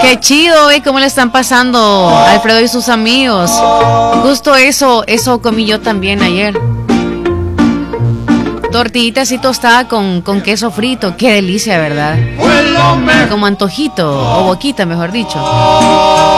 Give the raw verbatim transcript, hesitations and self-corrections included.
Qué chido, ¿eh? ¿Cómo le están pasando Alfredo y sus amigos? Justo eso, eso comí yo también ayer. Tortillita así tostada con, con queso frito. Qué delicia, ¿verdad? Como antojito, o boquita, mejor dicho.